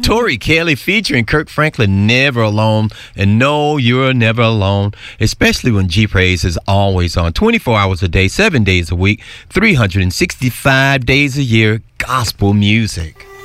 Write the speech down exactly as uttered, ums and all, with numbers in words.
Tori Kelly featuring Kirk Franklin, Never Alone. And no, you're never alone, especially when G-Praise is always on twenty-four hours a day, seven days a week, three hundred sixty-five days a year, gospel music.